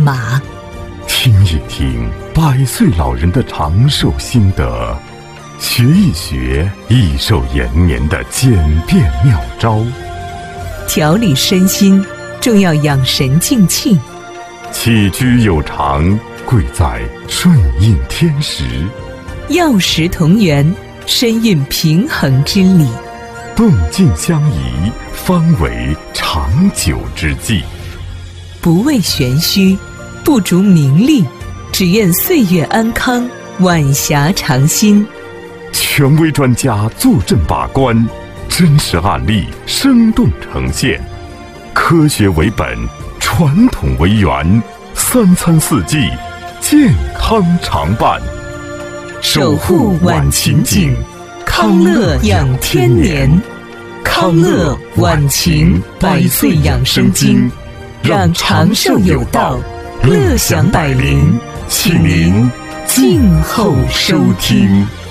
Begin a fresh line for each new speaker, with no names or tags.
马。
听一听100岁老人的长寿心得，学一学益寿延年的简便妙招。
调理身心，重要养神静气。
起居有常，贵在顺应天时。
药食同源，深蕴平衡之理。
动静相宜，方为长久之计。
不为玄虚，不逐名利，只愿岁月安康，晚霞长新。
权威专家坐镇把关，真实案例生动呈现，科学为本，传统为源，3餐4季，健康常伴。
守护晚晴景，康乐养天年。康乐晚晴100岁养生经，让长寿有道，乐享百龄，请您静候收听。